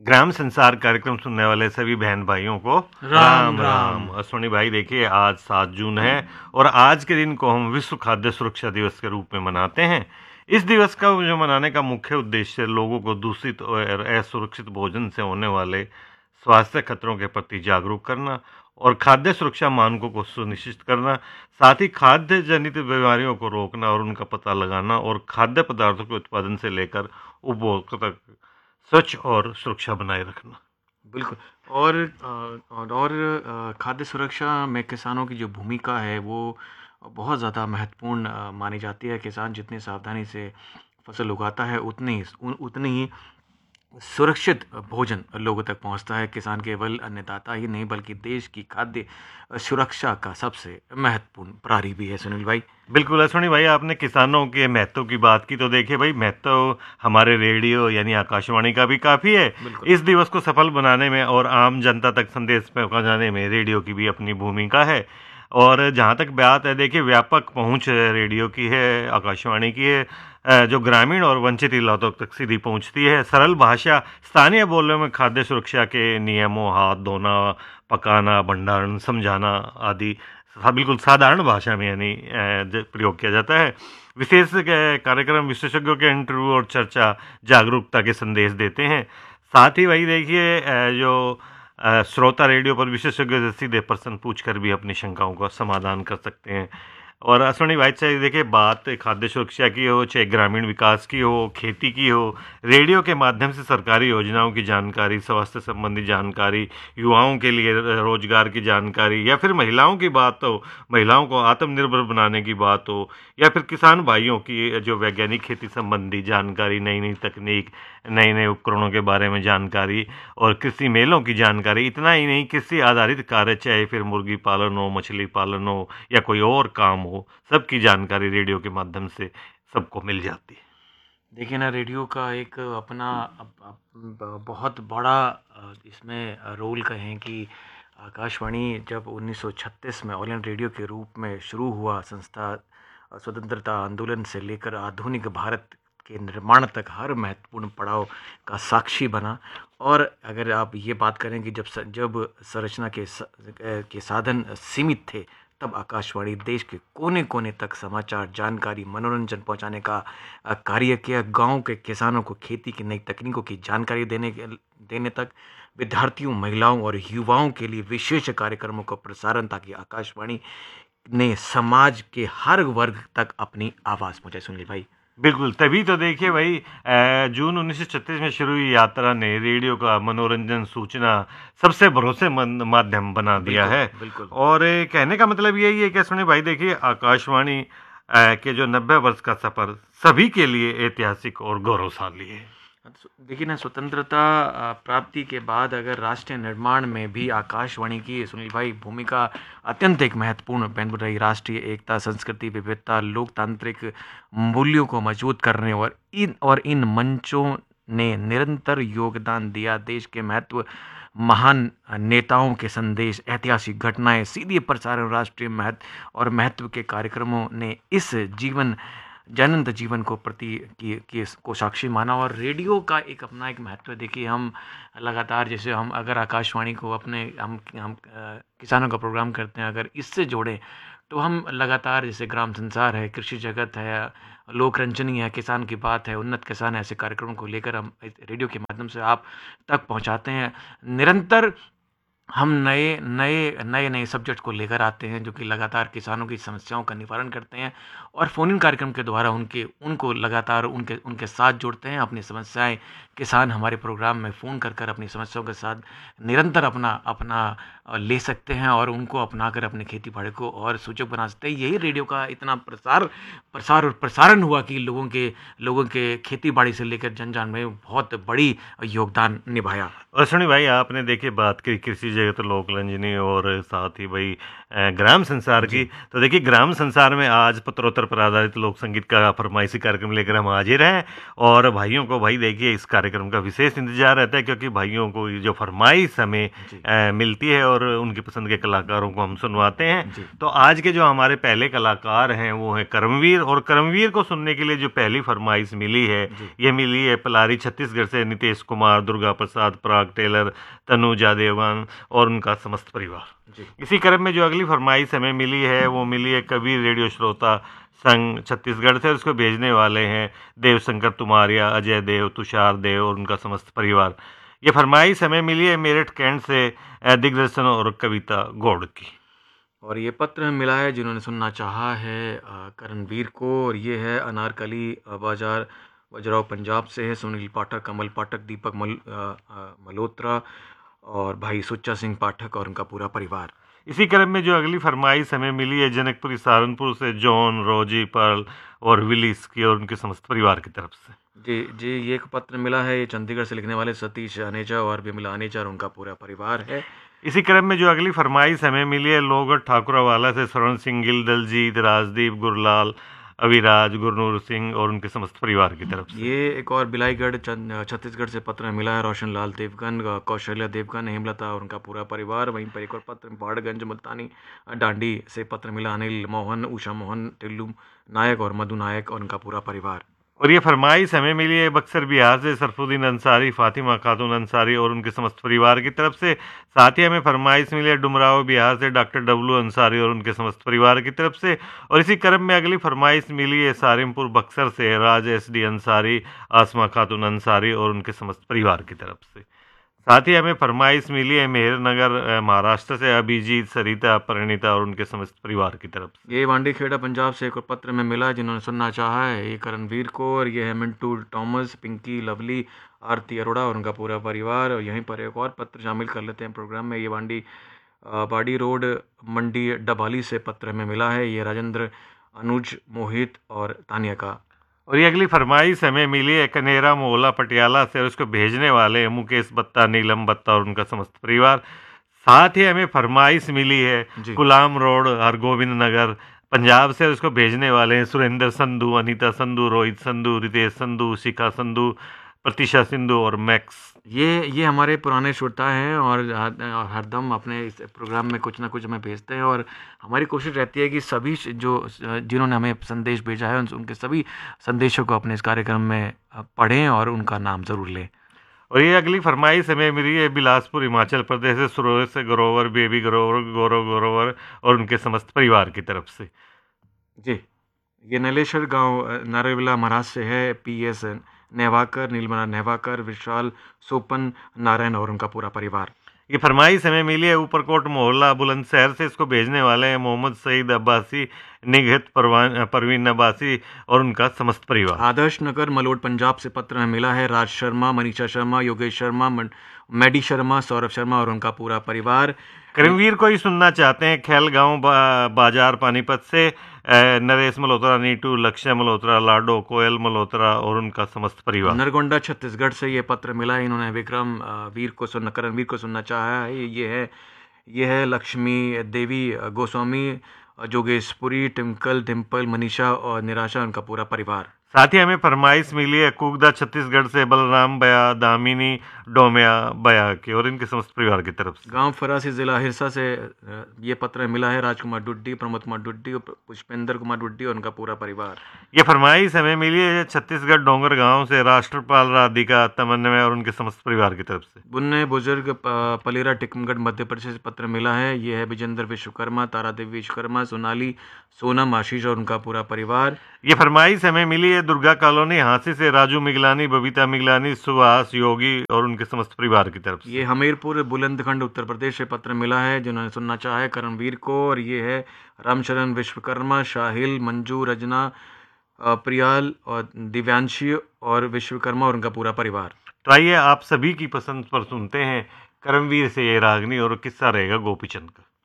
ग्राम संसार कार्यक्रम सुनने वाले सभी बहन भाइयों को राम राम राम। राम। अश्विनी भाई देखिए, आज 7 जून है और आज के दिन को हम विश्व खाद्य सुरक्षा दिवस के रूप में मनाते हैं। इस दिवस का जो मनाने का मुख्य उद्देश्य लोगों को दूषित और असुरक्षित भोजन से होने वाले स्वास्थ्य खतरों के प्रति जागरूक करना और खाद्य सुरक्षा मानकों को सुनिश्चित करना, साथ ही खाद्य जनित बीमारियों को रोकना और उनका पता लगाना और खाद्य पदार्थों के उत्पादन से लेकर उपभोक्ता तक स्वच्छ और सुरक्षा बनाए रखना। बिल्कुल। और खाद्य सुरक्षा में किसानों की जो भूमिका है वो बहुत ज़्यादा महत्वपूर्ण मानी जाती है। किसान जितनी सावधानी से फसल उगाता है उतनी ही सुरक्षित भोजन लोगों तक पहुंचता है। किसान केवल अन्नदाता ही नहीं बल्कि देश की खाद्य सुरक्षा का सबसे महत्वपूर्ण प्रहरी भी है। सुनील भाई, बिल्कुल अश्विनी भाई, आपने किसानों के महत्व की बात की तो देखिए भाई, महत्व हमारे रेडियो यानी आकाशवाणी का भी काफ़ी है। बिल्कुल। इस दिवस को सफल बनाने में और आम जनता तक संदेश पहुंचाने में रेडियो की भी अपनी भूमिका है। और जहाँ तक बात है, देखिए व्यापक पहुंच रेडियो की है, आकाशवाणी की है, जो ग्रामीण और वंचित इलाकों तक सीधी पहुंचती है। सरल भाषा, स्थानीय बोलियों में खाद्य सुरक्षा के नियमों, हाथ धोना, पकाना, भंडारण समझाना आदि बिल्कुल साधारण भाषा में यानी प्रयोग किया जाता है। विशेष कार्यक्रम विशेषज्ञों के इंटरव्यू और चर्चा जागरूकता के संदेश देते हैं। साथ ही वही देखिए, जो श्रोता रेडियो पर विशेषज्ञों से सीधे प्रश्न पूछकर भी अपनी शंकाओं का समाधान कर सकते हैं। और अश्विनी भाई, चाहे देखिए बात खाद्य सुरक्षा की हो, चाहे ग्रामीण विकास की हो, खेती की हो, रेडियो के माध्यम से सरकारी योजनाओं की जानकारी, स्वास्थ्य संबंधी जानकारी, युवाओं के लिए रोजगार की जानकारी, या फिर महिलाओं की बात हो, महिलाओं को आत्मनिर्भर बनाने की बात हो, या फिर किसान भाइयों की जो वैज्ञानिक खेती संबंधी जानकारी, नई नई तकनीक, नए नए उपकरणों के बारे में जानकारी और कृषि मेलों की जानकारी, इतना ही नहीं कृषि आधारित कार्य, चाहे फिर मुर्गी पालन हो, मछली पालन हो या कोई और काम हो, सबकी जानकारी रेडियो के माध्यम से सबको मिल जाती है। देखिए ना, रेडियो का एक अपना बहुत बड़ा इसमें रोल कहें कि आकाशवाणी जब 1936 में ऑल इंडिया रेडियो के रूप में शुरू हुआ, संस्था स्वतंत्रता आंदोलन से लेकर आधुनिक भारत के निर्माण तक हर महत्वपूर्ण पड़ाव का साक्षी बना। और अगर आप ये बात करें कि जब संरचना के साधन सीमित थे, तब आकाशवाणी देश के कोने कोने तक समाचार, जानकारी, मनोरंजन पहुंचाने का कार्य किया। गांव के किसानों को खेती की नई तकनीकों की जानकारी देने तक, विद्यार्थियों, महिलाओं और युवाओं के लिए विशेष कार्यक्रमों का प्रसारण, ताकि आकाशवाणी ने समाज के हर वर्ग तक अपनी आवाज़ पहुंचाई। सुनील भाई, बिल्कुल, तभी तो देखिए भाई, जून 1936 में शुरू हुई यात्रा ने रेडियो का मनोरंजन, सूचना सबसे भरोसेमंद माध्यम बना दिया बिल्कुल है। बिल्कुल। और कहने का मतलब यही है कि सुनिए भाई, देखिए आकाशवाणी के जो 90 वर्ष का सफर सभी के लिए ऐतिहासिक और गौरवशाली है। देखिए ना, स्वतंत्रता प्राप्ति के बाद अगर राष्ट्र निर्माण में भी आकाशवाणी की, सुनील भाई, भूमिका अत्यंत एक महत्वपूर्ण बन रही। राष्ट्रीय एकता, संस्कृति विविधता, लोकतांत्रिक मूल्यों को मजबूत करने और इन मंचों ने निरंतर योगदान दिया। देश के महान नेताओं के संदेश, ऐतिहासिक घटनाएं, सीधे प्रसारण, राष्ट्रीय महत्व के कार्यक्रमों ने इस जनंत जीवन को को साक्षी माना। और रेडियो का एक अपना एक महत्व है। देखिए, हम लगातार, जैसे हम अगर आकाशवाणी को अपने हम किसानों का प्रोग्राम करते हैं, अगर इससे जोड़ें तो हम लगातार, जैसे ग्राम संसार है, कृषि जगत है, लोक रंजनी है, किसान की बात है, उन्नत किसान है, ऐसे कार्यक्रमों को लेकर हम रेडियो के माध्यम से आप तक पहुंचाते हैं। निरंतर हम नए नए नए नए सब्जेक्ट को लेकर आते हैं, जो कि लगातार किसानों की समस्याओं का निवारण करते हैं, और फ़ोन इन कार्यक्रम के द्वारा उनको लगातार उनके साथ जोड़ते हैं। अपनी समस्याएं किसान हमारे प्रोग्राम में फ़ोन कर अपनी समस्याओं के साथ निरंतर अपना अपना ले सकते हैं और उनको अपनाकर अपने खेती बाड़ी को और सूचक बना सकते हैं। यही रेडियो का इतना प्रसार और प्रसारण हुआ कि लोगों के खेती बाड़ी से लेकर जन में बहुत बड़ी योगदान निभाया। और सुनी भाई, आपने देखिए बात की कृषि जगत लोक रंजनी और साथ ही भाई ग्राम संसार की। तो देखिए ग्राम संसार में आज पत्रोत्तर पर आधारित लोक संगीत का फरमाइशी कार्यक्रम लेकर हम हाजिर हैं। और भाइयों को भाई देखिए इस कार्यक्रम का विशेष इंतजार रहता है, क्योंकि भाइयों को जो फरमाइश हमें मिलती है और उनकी पसंद के कलाकारों को हम सुनवाते हैं। तो आज के जो हमारे पहले कलाकार हैं वो है कर्मवीर, और कर्मवीर को सुनने के लिए जो पहली फरमाइश मिली है ये मिली है पलारी छत्तीसगढ़ से नितेश कुमार, दुर्गा प्रसाद, पराग टेलर, तनुजा देवान और उनका समस्त परिवार। इसी क्रम में जो अगली फरमाइश हमें मिली है वो मिली है कबीर रेडियो श्रोता संघ छत्तीसगढ़ से। उसको भेजने वाले हैं देवशंकर तुमारिया, अजय देव, तुषार देव और उनका समस्त परिवार। ये फरमाइश हमें मिली है मेरठ कैंट से दिग्दर्शन और कविता गौड़ की। और ये पत्र मिला है जिन्होंने सुनना चाहा है करणवीर को, और ये है अनारकली बाजार वजराव पंजाब से है, सुनील पाठक, कमल पाठक, दीपक मल्होत्रा और भाई सुच्चा सिंह पाठक और उनका पूरा परिवार। इसी क्रम में जो अगली फरमाइश हमें मिली है जनकपुरी सहारनपुर से जॉन, रोजी, पर्ल और विलिस की और उनके समस्त परिवार की तरफ से। जी ये एक पत्र मिला है, ये चंडीगढ़ से लिखने वाले सतीश अनेजा और विमला अनेजा और उनका पूरा परिवार है। इसी क्रम में जो अगली फरमाइश हमें मिली है लोगट ठाकुरवाला से स्वर्ण सिंह गिल, दलजीत, राजदीप, गुरलाल, अविराज, गुरनूर सिंह और उनके समस्त परिवार की तरफ से। ये एक और बिलाईगढ़ छत्तीसगढ़ से पत्र मिला है रोशन लाल देवगन, कौशल्या देवगन, हेमलता और उनका पूरा परिवार। वहीं पर एक और पत्र बाड़गंज मुल्तानी डांडी से पत्र मिला अनिल मोहन, उषा मोहन, टिल्लू नायक और मधु नायक और उनका पूरा परिवार। और ये फरमाइश हमें मिली है बक्सर बिहार से सरफुद्दीन अंसारी, फातिमा खातून अंसारी और उनके समस्त परिवार की तरफ से। साथ ही हमें फरमाइश मिली है डुमराव बिहार से डॉक्टर डब्लू अंसारी और उनके समस्त परिवार की तरफ से। और इसी क्रम में अगली फरमाइश मिली है सारिमपुर बक्सर से राज एस डी अंसारी, आसमा खातून अंसारी और उनके समस्त परिवार की तरफ से। साथ ही हमें फरमाइश मिली है मेहरनगर महाराष्ट्र से अभिजीत, सरिता, परिणीता और उनके समस्त परिवार की तरफ से। ये वांडी खेड़ा पंजाब से एक और पत्र में मिला जिन्होंने सुनना चाहा है ये करणवीर को, और ये है मिंटू टॉमस, पिंकी, लवली, आरती अरोड़ा और उनका पूरा परिवार। और यहीं पर एक और पत्र शामिल कर लेते हैं प्रोग्राम में। ये बाड़ी रोड मंडी डबाली से पत्र में मिला है, ये राजेंद्र, अनुज, मोहित और तानिया का। और ये अगली फरमाइश हमें मिली है कनेरा मोहला पटियाला से, और उसको भेजने वाले हैं मुकेश बत्ता, नीलम बत्ता और उनका समस्त परिवार। साथ ही हमें फरमाइश मिली है गुलाम रोड हरगोविंद नगर पंजाब से, और उसको भेजने वाले हैं सुरेंद्र संधू, अनीता संधू, रोहित संधू, रितेश संधू, शिखा संधू, प्रतीशा सिंधु और मैक्स। ये हमारे पुराने श्रोता हैं और हरदम अपने इस प्रोग्राम में कुछ ना कुछ हमें भेजते हैं, और हमारी कोशिश रहती है कि सभी जो जिन्होंने हमें संदेश भेजा है उनके सभी संदेशों को अपने इस कार्यक्रम में पढ़ें और उनका नाम ज़रूर लें। और ये अगली फरमाइश हमें मिली है बिलासपुर हिमाचल प्रदेश से सुरेश से ग्रोवर, बेबी ग्रोवर, गौरव ग्रोवर और उनके समस्त परिवार की तरफ से। जी ये नलेश्वर गांव नारेवाला महाराज से है, पीएस नेवाकर, नीलमणा नेवाकर, विशाल, सोपन, नारायण और उनका पूरा परिवार। ये फरमाइश हमें मिली है ऊपरकोट मोहल्ला बुलंदशहर से, इसको भेजने वाले हैं मोहम्मद सईद अब्बासी, निगहत परवीन अब्बासी और उनका समस्त परिवार। आदर्श नगर मलोट पंजाब से पत्र में मिला है राज शर्मा, मनीषा शर्मा, योगेश शर्मा, मैडी शर्मा, सौरभ शर्मा और उनका पूरा परिवार। कर्मवीर को ही सुनना चाहते हैं खेल गांव बाजार पानीपत से नरेश मल्होत्रा, नीटू, लक्ष्य मल्होत्रा, लाडो, कोयल मल्होत्रा और उनका समस्त परिवार। नरगोंडा छत्तीसगढ़ से ये पत्र मिला है, इन्होंने विक्रम करणवीर को सुनना चाहा है। ये है लक्ष्मी देवी गोस्वामी, जोगेशपुरी, टिमकल, डिम्पल, मनीषा और निराशा उनका पूरा परिवार। साथ ही हमें फरमाइश मिली है कुगदा छत्तीसगढ़ से बलराम बया, दामिनी डोमिया बया की और इनके समस्त परिवार की तरफ से। गांव फरासी जिला हिरसा से ये पत्र मिला है राजकुमार डुड्डी, प्रमोद कुमार डुड्डी और पुष्पेंद्र कुमार डुड्डी और उनका पूरा परिवार। ये फरमाइश हमें मिली है छत्तीसगढ़ डोंगर गांव से राष्ट्रपाल राधिका तमन्नमय और उनके समस्त परिवार की तरफ से। बुन्ने बुजुर्ग पलेरा टिकमगढ़ मध्य प्रदेश से पत्र मिला है, ये है विजेंद्र विश्वकर्मा, तारा देवी विश्वकर्मा, सोनाली, सोनम, आशीष और उनका पूरा परिवार। ये फरमाइश हमें मिली है दुर्गा कॉलोनी हांसी से राजू मिगलानी, बबीता मिगलानी, सुहास, योगी और उनके समस्त परिवार की तरफ से। ये हमीरपुर बुलंदखंड उत्तर प्रदेश से पत्र मिला है जिन्होंने सुनना चाहा है करणवीर को, और ये है रामचरण विश्वकर्मा, शाहिल, मंजू, रजना, प्रियाल और दिव्यांशी और विश्वकर्मा और उनका पूरा परिवार। तो आइए आप सभी की पसंद पर सुनते हैं कर्मवीर से ये रागनी और किस्सा रहेगा गोपीचंद का।